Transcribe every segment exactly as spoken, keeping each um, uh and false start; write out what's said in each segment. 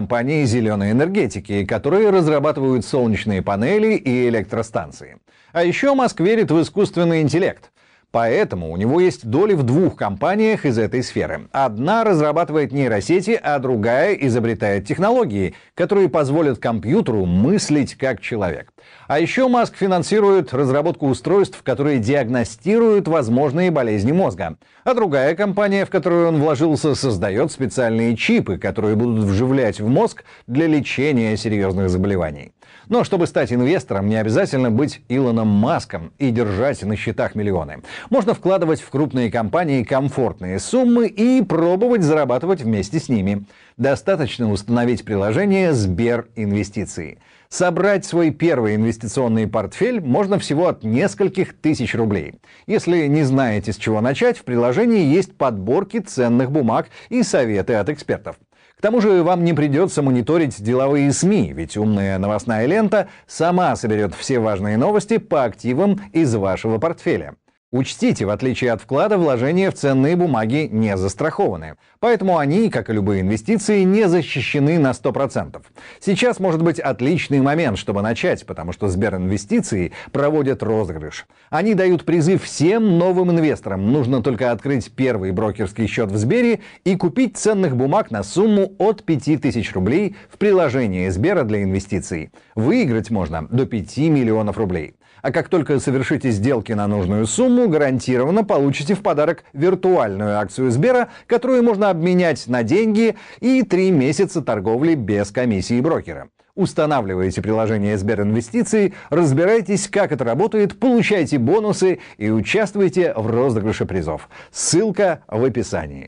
компании зеленой энергетики, которые разрабатывают солнечные панели и электростанции. А еще Маск верит в искусственный интеллект. Поэтому у него есть доли в двух компаниях из этой сферы. Одна разрабатывает нейросети, а другая изобретает технологии, которые позволят компьютеру мыслить как человек. А еще Маск финансирует разработку устройств, которые диагностируют возможные болезни мозга. А другая компания, в которую он вложился, создает специальные чипы, которые будут вживлять в мозг для лечения серьезных заболеваний. Но чтобы стать инвестором, не обязательно быть Илоном Маском и держать на счетах миллионы. Можно вкладывать в крупные компании комфортные суммы и пробовать зарабатывать вместе с ними. Достаточно установить приложение Сберинвестиции. Собрать свой первый инвестиционный портфель можно всего от нескольких тысяч рублей. Если не знаете, с чего начать, в приложении есть подборки ценных бумаг и советы от экспертов. К тому же вам не придется мониторить деловые СМИ, ведь умная новостная лента сама соберет все важные новости по активам из вашего портфеля. Учтите, в отличие от вклада, вложения в ценные бумаги не застрахованы. Поэтому они, как и любые инвестиции, не защищены на сто процентов. Сейчас может быть отличный момент, чтобы начать, потому что Сберинвестиции проводят розыгрыш. Они дают призы всем новым инвесторам. Нужно только открыть первый брокерский счет в Сбере и купить ценных бумаг на сумму от пяти тысяч рублей в приложении Сбера для инвестиций. Выиграть можно до пяти миллионов рублей. А как только совершите сделки на нужную сумму, гарантированно получите в подарок виртуальную акцию Сбера, которую можно обменять на деньги, и три месяца торговли без комиссии брокера. Устанавливаете приложение Сберинвестиции, разбирайтесь, как это работает, получайте бонусы и участвуйте в розыгрыше призов. Ссылка в описании.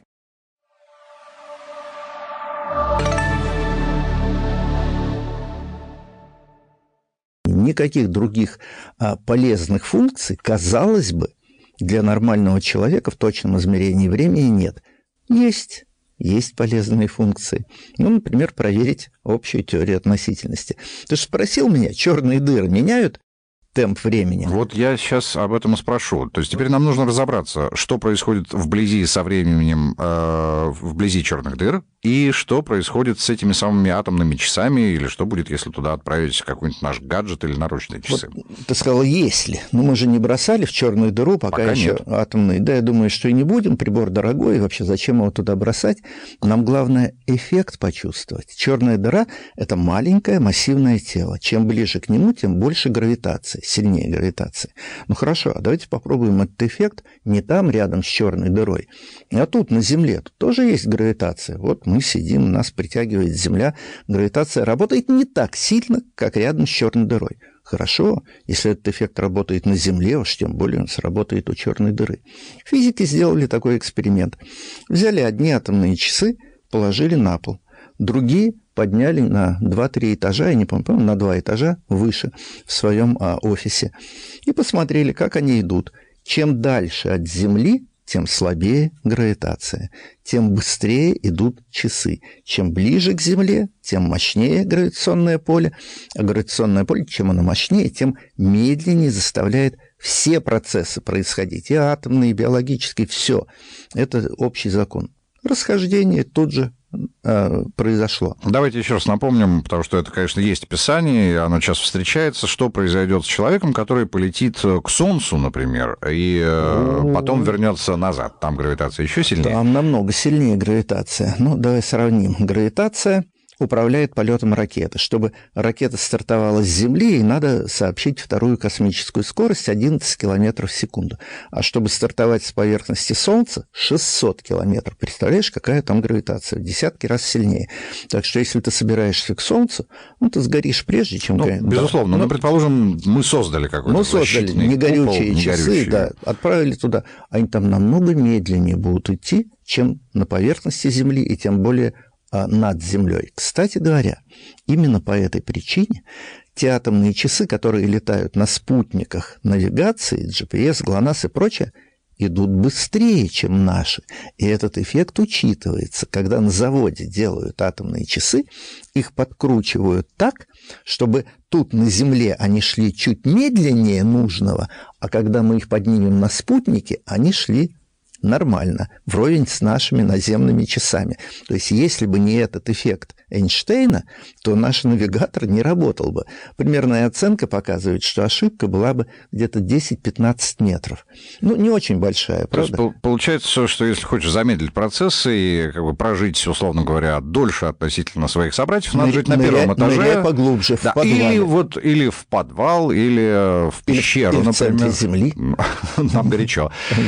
Никаких других а, полезных функций, казалось бы, для нормального человека в точном измерении времени нет. Есть, есть полезные функции. Ну, например, проверить общую теорию относительности. Ты же спросил меня, черные дыры меняют темп времени? Вот я сейчас об этом и спрошу. То есть теперь нам нужно разобраться, что происходит вблизи со временем, э, вблизи черных дыр, и что происходит с этими самыми атомными часами, или что будет, если туда отправить какой-нибудь наш гаджет или наручные часы. Вот ты сказал, если. Но мы же не бросали в черную дыру, пока, пока еще нет. Атомные. Да, я думаю, что и не будем. Прибор дорогой, и вообще зачем его туда бросать? Нам главное эффект почувствовать. Черная дыра – это маленькое массивное тело. Чем ближе к нему, тем больше гравитации, сильнее гравитации. Ну хорошо, а давайте попробуем этот эффект не там, рядом с черной дырой, а тут, на Земле. Тут тоже есть гравитация. Вот мы сидим, нас притягивает Земля. Гравитация работает не так сильно, как рядом с черной дырой. Хорошо, если этот эффект работает на Земле, уж тем более он сработает у черной дыры. Физики сделали такой эксперимент. Взяли одни атомные часы, положили на пол. Другие подняли на два-три этажа, я не помню, на два этажа выше в своем а, офисе. И посмотрели, как они идут. Чем дальше от Земли, тем слабее гравитация, тем быстрее идут часы. Чем ближе к Земле, тем мощнее гравитационное поле. А гравитационное поле, чем оно мощнее, тем медленнее заставляет все процессы происходить. И атомные, и биологические, все. Это общий закон. Расхождение тут же произошло. Давайте еще раз напомним, потому что это, конечно, есть описание, оно часто встречается, что произойдет с человеком, который полетит к Солнцу, например, и О-о-о. потом вернется назад. Там гравитация еще сильнее? Там намного сильнее гравитация. Ну, давай сравним. Гравитация управляет полетом ракеты. Чтобы ракета стартовала с Земли, ей надо сообщить вторую космическую скорость одиннадцать километров в секунду. А чтобы стартовать с поверхности Солнца, шестьсот километров. Представляешь, какая там гравитация? В десятки раз сильнее. Так что, если ты собираешься к Солнцу, ну, ты сгоришь прежде, чем... Ну, безусловно. Да. Ну, предположим, мы создали какой-то Мы создали негорючие купол, часы, негорючие. Да, отправили туда. Они там намного медленнее будут идти, чем на поверхности Земли, и тем более над Землей. Кстати говоря, именно по этой причине те атомные часы, которые летают на спутниках навигации, джи пи эс, ГЛОНАСС и прочее, идут быстрее, чем наши. И этот эффект учитывается. Когда на заводе делают атомные часы, их подкручивают так, чтобы тут на Земле они шли чуть медленнее нужного, а когда мы их поднимем на спутники, они шли нормально, вровень с нашими наземными часами. То есть, если бы не этот эффект Эйнштейна, то наш навигатор не работал бы. Примерная оценка показывает, что ошибка была бы где-то десять-пятнадцать метров. Ну, не очень большая, правда? То есть, получается, что если хочешь замедлить процессы и как бы прожить, условно говоря, дольше относительно своих собратьев, надо Ныря, жить на ныря, первом этаже. Ныряй поглубже, да, в подвале. Или, вот, или в подвал, или в пещеру, или, или в например. центре земли. Там горячо.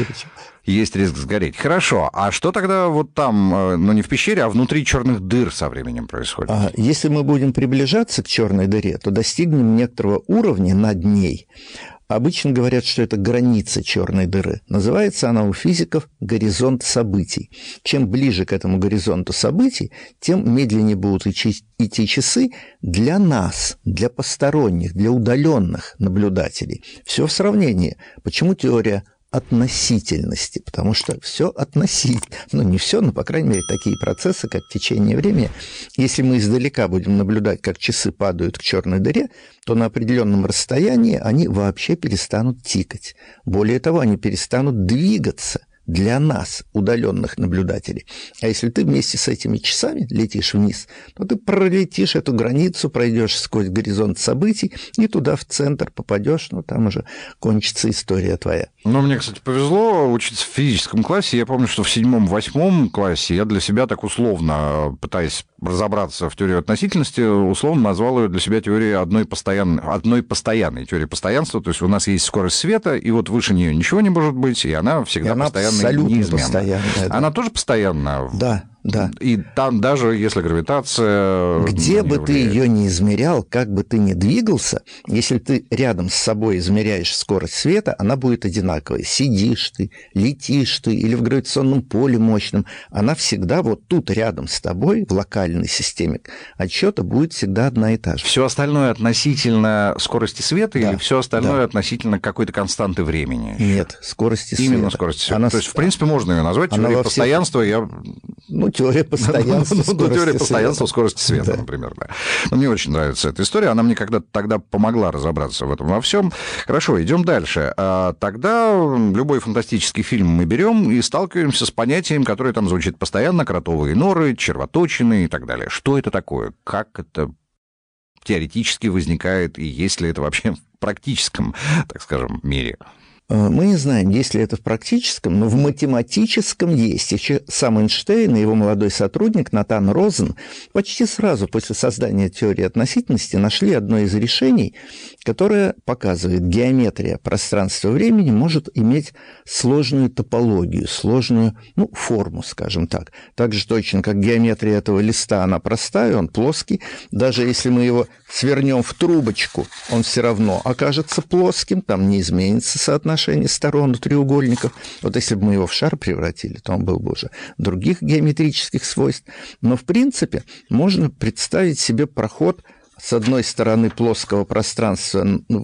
Есть риск сгореть. Хорошо. А что тогда вот там, ну не в пещере, а внутри черных дыр со временем происходит? А, если мы будем приближаться к черной дыре, то достигнем некоторого уровня над ней. Обычно говорят, что это граница черной дыры. Называется она у физиков горизонт событий. Чем ближе к этому горизонту событий, тем медленнее будут идти часы для нас, для посторонних, для удаленных наблюдателей. Все в сравнении. Почему теория относительности, потому что все относительно, ну не все, но, по крайней мере, такие процессы, как течение времени, если мы издалека будем наблюдать, как часы падают к черной дыре, то на определенном расстоянии они вообще перестанут тикать. Более того, они перестанут двигаться для нас, удаленных наблюдателей. А если ты вместе с этими часами летишь вниз, то ты пролетишь эту границу, пройдешь сквозь горизонт событий и туда в центр попадешь, ну там уже кончится история твоя. Ну, мне, кстати, повезло учиться в физическом классе. Я помню, что в седьмом-восьмом классе я для себя так условно, пытаясь разобраться в теории относительности, условно назвал ее для себя теорией одной постоянной, одной постоянной теории постоянства. То есть у нас есть скорость света, и вот выше нее ничего не может быть, и она всегда и она постоянная и неизменна. Постоянная, да. Она тоже постоянна? Да. Да. И там даже если гравитация... Где бы влияет. Ты ее не измерял, как бы ты ни двигался, если ты рядом с собой измеряешь скорость света, она будет одинаковой. Сидишь ты, летишь ты или в гравитационном поле мощном, она всегда вот тут рядом с тобой, в локальной системе отсчета, будет всегда одна и та же. Все остальное относительно скорости света, да, или все остальное, да, относительно какой-то константы времени? Нет, скорости света. Именно скорости света. Она... То есть, в принципе, можно ее назвать теорией постоянства. Всех... Я... Ну, теория постоянства скорости света. Теория постоянства скорости света, да, например, да. Но мне очень нравится эта история. Она мне когда-то тогда помогла разобраться в этом во всем. Хорошо, идем дальше. А тогда любой фантастический фильм мы берем и сталкиваемся с понятием, которое там звучит постоянно: кротовые норы, червоточины и так далее. Что это такое? Как это теоретически возникает? И есть ли это вообще в практическом, так скажем, мире? Мы не знаем, есть ли это в практическом, но в математическом есть. Еще сам Эйнштейн и его молодой сотрудник Натан Розен почти сразу после создания теории относительности нашли одно из решений, которое показывает, геометрия пространства-времени может иметь сложную топологию, сложную, ну, форму, скажем так. Так же точно, как геометрия этого листа, она простая, он плоский. Даже если мы его свернем в трубочку, он все равно окажется плоским, там не изменится соотношение сторон треугольников. Вот если бы мы его в шар превратили, то он был бы уже других геометрических свойств. Но, в принципе, можно представить себе проход с одной стороны плоского пространства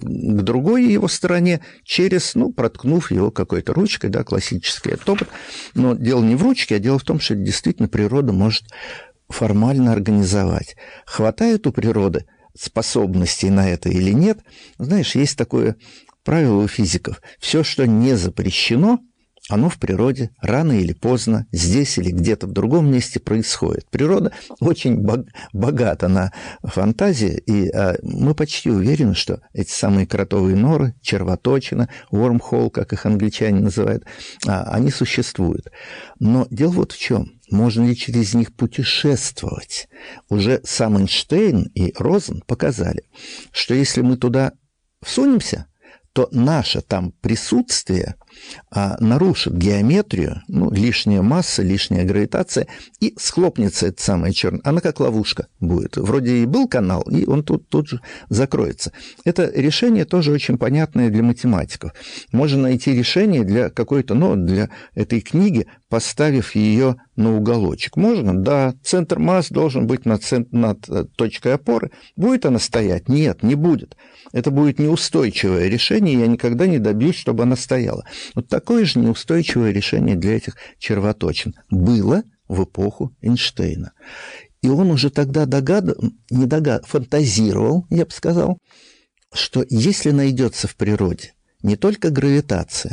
к другой его стороне, через, ну, проткнув его какой-то ручкой, да, классический опыт. Но дело не в ручке, а дело в том, что действительно природа может формально организовать. Хватает у природы способностей на это или нет? Знаешь, есть такое правило у физиков: все, что не запрещено, оно в природе рано или поздно, здесь или где-то в другом месте происходит. Природа очень богата на фантазии, и а, мы почти уверены, что эти самые кротовые норы, червоточина, wormhole, как их англичане называют, а, они существуют. Но дело вот в чем. Можно ли через них путешествовать? Уже сам Эйнштейн и Розен показали, что если мы туда всунемся, то наше там присутствие а, нарушит геометрию, ну, лишняя масса, лишняя гравитация, и схлопнется это самое черное. Она как ловушка будет. Вроде и был канал, и он тут, тут же закроется. Это решение тоже очень понятное для математиков. Можно найти решение для какой-то, ну, для этой книги, поставив ее на уголочек. Можно? Да, центр масс должен быть над, над точкой опоры. Будет она стоять? Нет, не будет. Это будет неустойчивое решение, я никогда не добьюсь, чтобы она стояла. Вот такое же неустойчивое решение для этих червоточин было в эпоху Эйнштейна. И он уже тогда догад... не догад... фантазировал, я бы сказал, что если найдется в природе не только гравитация,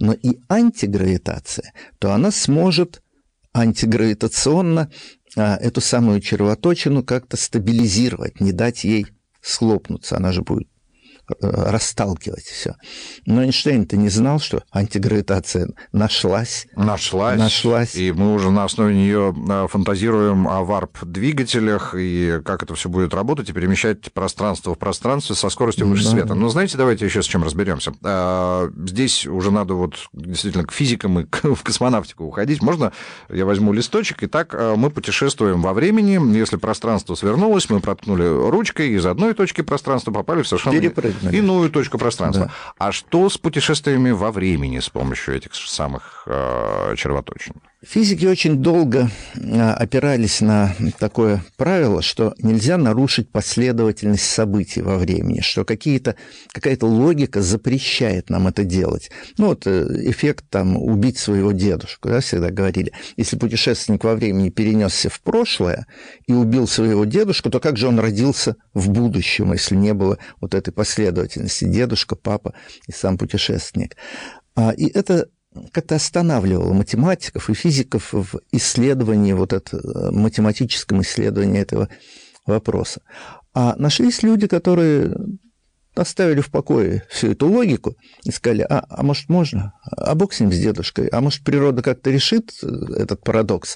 но и антигравитация, то она сможет антигравитационно а, эту самую червоточину как-то стабилизировать, не дать ей схлопнуться, она же будет расталкивать все. Но Эйнштейн-то не знал, что антигравитация нашлась. Нашлась. Нашлась. И мы уже на основе нее фантазируем о варп-двигателях и как это все будет работать и перемещать пространство в пространстве со скоростью выше да. света. Но знаете, давайте еще с чем разберемся. Здесь уже надо вот действительно к физикам и в космонавтику уходить. Можно я возьму листочек? Итак, мы путешествуем во времени. Если пространство свернулось, мы проткнули ручкой, из одной точки пространства попали в совершенно иную точку пространства. Да. А что с путешествиями во времени с помощью этих самых э, червоточин? Физики очень долго опирались на такое правило, что нельзя нарушить последовательность событий во времени, что какие-то, какая-то логика запрещает нам это делать. Ну, вот эффект там убить своего дедушку, да, всегда говорили. Если путешественник во времени перенесся в прошлое и убил своего дедушку, то как же он родился в будущем, если не было вот этой последовательности? Дедушка, папа и сам путешественник. И это как-то останавливало математиков и физиков в исследовании, вот это, математическом исследовании этого вопроса. А нашлись люди, которые оставили в покое всю эту логику и сказали, а, а может, можно? А бог с ним, с дедушкой. А может, природа как-то решит этот парадокс?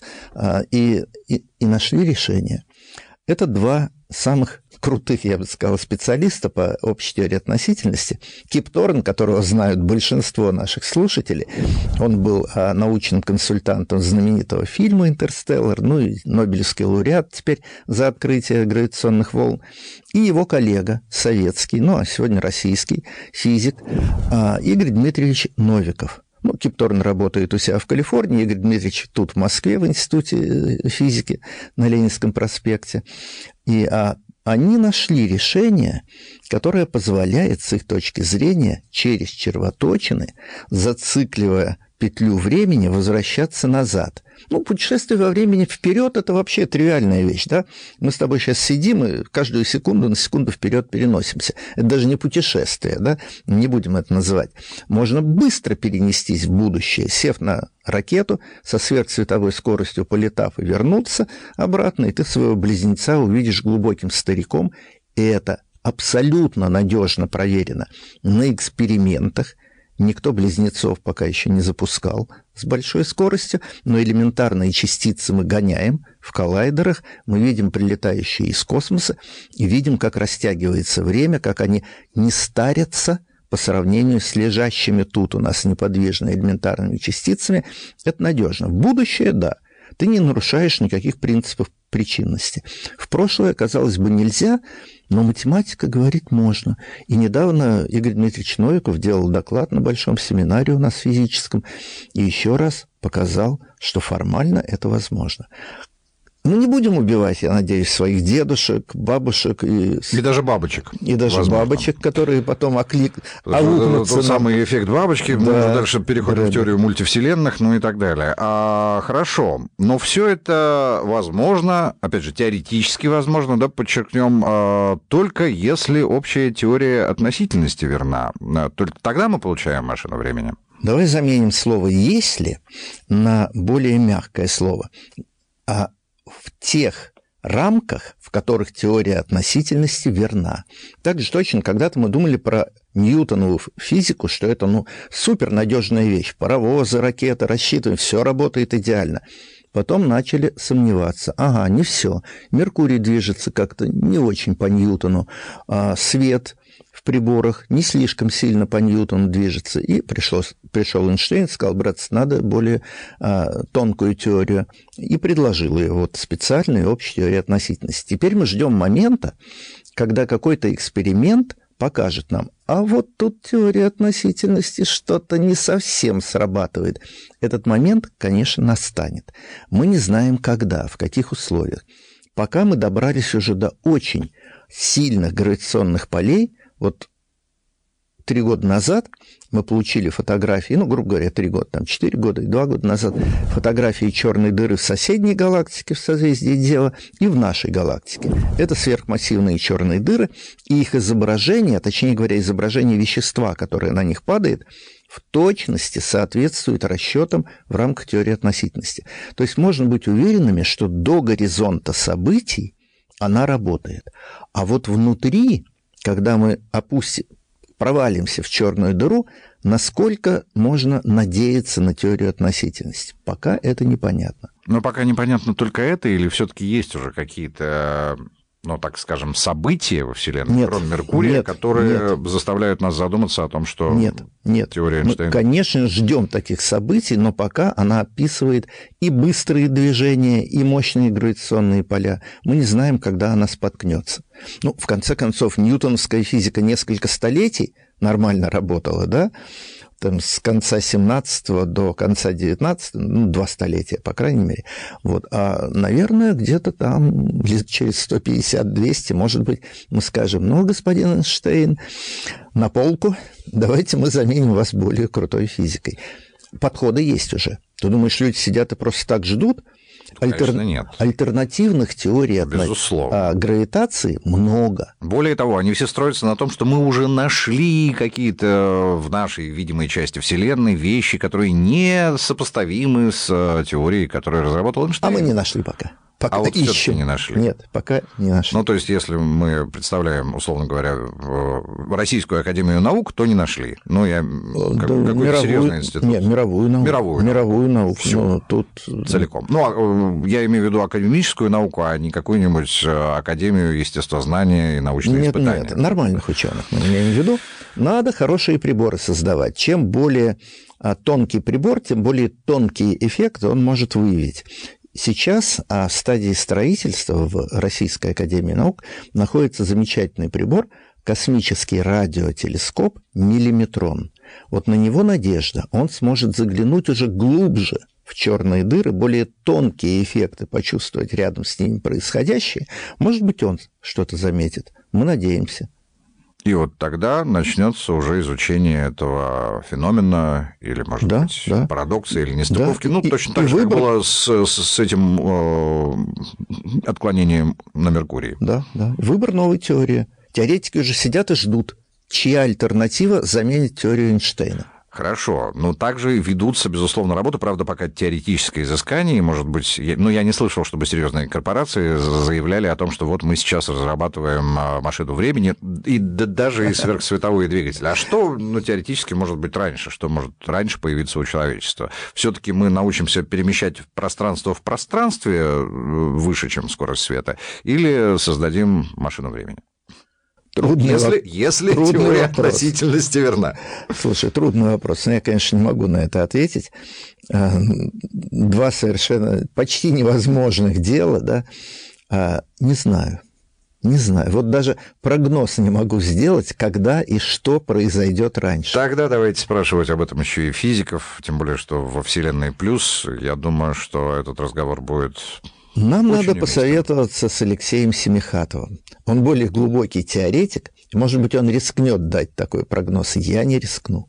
И, и, и нашли решение. Это два самых крутых, я бы сказал, специалиста по общей теории относительности. Кип Торн, которого знают большинство наших слушателей, он был а, научным консультантом знаменитого фильма «Интерстеллар», ну и Нобелевский лауреат теперь за открытие гравитационных волн, и его коллега советский, ну а сегодня российский физик а, Игорь Дмитриевич Новиков. Ну, Кип Торн работает у себя в Калифорнии, Игорь Дмитриевич тут, в Москве, в Институте физики на Ленинском проспекте. И а, они нашли решение, которое позволяет, с их точки зрения, через червоточины, зацикливая петлю времени, возвращаться назад. Ну, путешествие во времени вперед – это вообще тривиальная вещь, да? Мы с тобой сейчас сидим и каждую секунду на секунду вперед переносимся. Это даже не путешествие, да? Не будем это называть. Можно быстро перенестись в будущее, сев на ракету, со сверхсветовой скоростью полетав и вернуться обратно, и ты своего близнеца увидишь глубоким стариком. И это абсолютно надежно проверено на экспериментах. Никто близнецов пока еще не запускал с большой скоростью, но элементарные частицы мы гоняем в коллайдерах, мы видим прилетающие из космоса и видим, как растягивается время, как они не старятся по сравнению с лежащими тут у нас неподвижными элементарными частицами. Это надежно. В будущее, да, ты не нарушаешь никаких принципов причинности. В прошлое, казалось бы, нельзя, но математика говорит можно. И недавно Игорь Дмитриевич Новиков делал доклад на большом семинаре у нас физическом и еще раз показал, что формально это возможно. Ну, не будем убивать, я надеюсь, своих дедушек, бабушек. И, и даже бабочек. И даже возможно. бабочек, которые потом оклик... аукнутся. Тот нам... самый эффект бабочки. Да, мы уже дальше переходим да, в теорию да. мультивселенных, ну и так далее. А, хорошо. Но все это возможно, опять же, теоретически возможно, да, подчеркнем, а, только если общая теория относительности верна. Только тогда мы получаем машину времени. Давай заменим слово «если» на более мягкое слово. А в тех рамках, в которых теория относительности верна. Так же точно, когда-то мы думали про Ньютонову физику, что это ну, супернадежная вещь. Паровозы, ракеты, рассчитываем, все работает идеально. Потом начали сомневаться. Ага, не все. Меркурий движется как-то не очень по Ньютону. А свет в приборах не слишком сильно по Ньютону движется. И пришлось, пришел Эйнштейн, сказал, братцы, надо более а, тонкую теорию. И предложил ее вот специальную общую теорию относительности. Теперь мы ждем момента, когда какой-то эксперимент покажет нам, а вот тут теория относительности что-то не совсем срабатывает. Этот момент, конечно, настанет. Мы не знаем, когда, в каких условиях. Пока мы добрались уже до очень сильных гравитационных полей, вот три года назад мы получили фотографии, ну, грубо говоря, три года, там, четыре года и два года назад, фотографии черной дыры в соседней галактике, в созвездии Дева, и в нашей галактике. Это сверхмассивные черные дыры, и их изображение, точнее говоря, изображение вещества, которое на них падает, в точности соответствует расчетам в рамках теории относительности. То есть можно быть уверенными, что до горизонта событий она работает. А вот внутри, когда мы опустим, провалимся в черную дыру, насколько можно надеяться на теорию относительности? Пока это непонятно. Но пока непонятно только это, или все-таки есть уже какие-то, ну, так скажем, события во Вселенной, нет, кроме Меркурия, нет, которые нет. заставляют нас задуматься о том, что нет, нет. теория Эйнштейна... Мы, конечно, ждем таких событий, но пока она описывает и быстрые движения, и мощные гравитационные поля. Мы не знаем, когда она споткнется. Ну, в конце концов, ньютоновская физика несколько столетий нормально работала, да? Там, с конца семнадцатого до конца девятнадцатого, ну, два столетия, по крайней мере. Вот. А, наверное, где-то там, лет через сто пятьдесят - двести, может быть, мы скажем: ну, господин Эйнштейн, на полку, давайте мы заменим вас более крутой физикой. Подходы есть уже. Ты думаешь, люди сидят и просто так ждут? Конечно, Альтер... нет. Альтернативных теорий Безусловно. А, гравитации много. Более того, они все строятся на том, что мы уже нашли какие-то в нашей видимой части Вселенной вещи, которые не сопоставимы с теорией, которую разработал Эйнштейн. А мы не нашли пока. Пока а вот ищем. все-таки не нашли. Нет, пока не нашли. Ну, то есть, если мы представляем, условно говоря, Российскую академию наук, то не нашли. Ну, я да, какой-то мировую, серьезный институт. Нет, мировую науку. Мировую, мировую науку. Всё. Ну, тут... Целиком. Ну, я имею в виду академическую науку, а не какую-нибудь академию естествознания и научных нет, испытаний. Нет, нормальных ученых мы имеем в виду. Надо хорошие приборы создавать. Чем более тонкий прибор, тем более тонкий эффект он может выявить. Сейчас а в стадии строительства в Российской академии наук находится замечательный прибор, космический радиотелескоп «Миллиметрон». Вот на него надежда. Он сможет заглянуть уже глубже в черные дыры, более тонкие эффекты почувствовать рядом с ними происходящее. Может быть, он что-то заметит. Мы надеемся. И вот тогда начнется уже изучение этого феномена, или, может да, быть, да. парадокса, или нестыковки. Да. Ну, и, точно и так же, выбор... как было с, с, с этим э, отклонением на Меркурий. Да, да. Выбор новой теории. Теоретики уже сидят и ждут, чья альтернатива заменит теорию Эйнштейна. Хорошо. Но также ведутся, безусловно, работы, правда, пока теоретическое изыскание, может быть, я, ну, я не слышал, чтобы серьезные корпорации заявляли о том, что вот мы сейчас разрабатываем машину времени, и да, даже и сверхсветовые двигатели. А что, ну, теоретически, может быть раньше? Что может раньше появиться у человечества? Все-таки мы научимся перемещать пространство в пространстве выше, чем скорость света, или создадим машину времени? Трудный если воп... если трудный теория вопрос. относительности верна. Слушай, трудный вопрос. Но я, конечно, не могу на это ответить. Два совершенно почти невозможных дела, да. Не знаю. Не знаю. Вот даже прогноз не могу сделать, когда и что произойдет раньше. Тогда давайте спрашивать об этом еще и физиков, тем более, что во Вселенной плюс. Я думаю, что этот разговор будет... Нам Очень надо уместно. посоветоваться с Алексеем Семихатовым. Он более глубокий теоретик. Может быть, он рискнет дать такой прогноз. Я не рискну.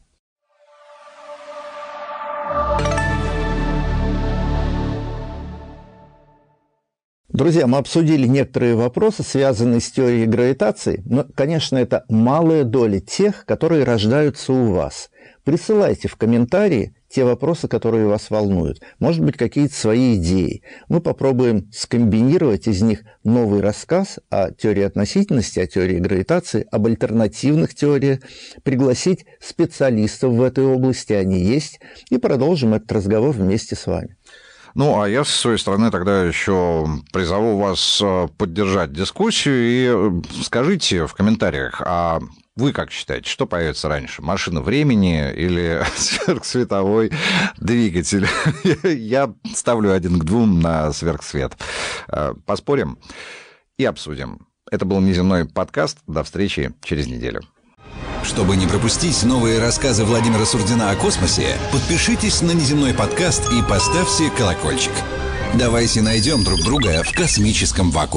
Друзья, мы обсудили некоторые вопросы, связанные с теорией гравитации. Но, конечно, это малая доля тех, которые рождаются у вас. Присылайте в комментарии те вопросы, которые вас волнуют. Может быть, какие-то свои идеи. Мы попробуем скомбинировать из них новый рассказ о теории относительности, о теории гравитации, об альтернативных теориях, пригласить специалистов в этой области, они есть, и продолжим этот разговор вместе с вами. Ну, а я, с своей стороны, тогда еще призову вас поддержать дискуссию и скажите в комментариях, а вы как считаете, что появится раньше, машина времени или сверхсветовой двигатель? Я ставлю один к двум на сверхсвет. Поспорим и обсудим. Это был «Неземной подкаст». До встречи через неделю. Чтобы не пропустить новые рассказы Владимира Сурдина о космосе, подпишитесь на «Неземной подкаст» и поставьте колокольчик. Давайте найдем друг друга в космическом вакууме.